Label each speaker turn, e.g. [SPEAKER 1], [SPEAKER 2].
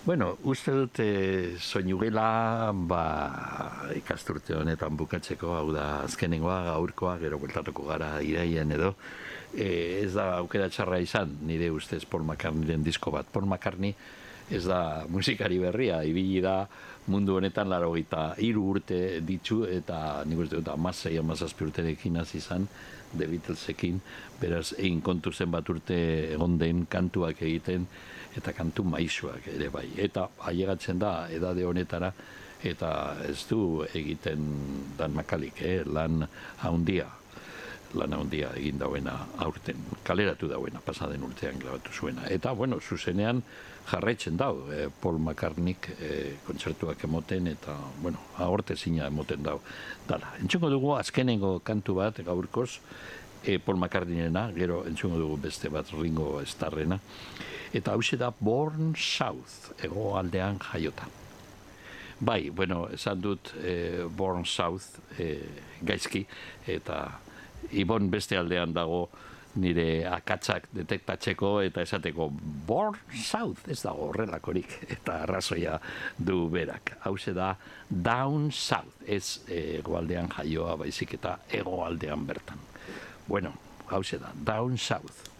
[SPEAKER 1] Bueno, uste dut soinu gela, ikasturte honetan bukatzeko, hau da azkenengoa, gaurkoa, gero bueltatuko gara iraian edo, ez da aukera txarra izan, nire ustez Paul McCartneyren disko bat. Paul McCartney ez da musikari berria, ibili da mundu honetan 83 urte ditu, eta nik uste dut 16-17 urterekin hasi izan, The Beatlesekin, beraz egin kontu zenbat urte egon den kantuak egiten, eta kantu maisuak ere bai. Eta ailegatzen da edade honetara, eta ez du egiten Dan Makalik, lan handia egin dauena aurten, kaleratu dauena, pasaden urtean grabatu zuena. Eta, bueno, zuzenean jarraitzen dau, Paul McCartneyk kontzertuak emoten, eta, bueno, ahortezina emoten dau. Dala, entzungo dugu azkenengo kantu bat gaurkoz, Paul McCartneyrena, gero entzungo dugu beste bat Ringo Starrena, eta hauxe da Born South, hegoaldean jaiota. Bai, bueno, esan dut Born South gaizki, eta Ibon beste aldean dago nire akatsak detektatzeko eta esateko Born South, ez dago horrelakorik, eta arrazoia du berak. Hauxe da Down South, ez hegoaldean jaioa baizik eta hegoaldean bertan. Bueno, hauxe da, Down South.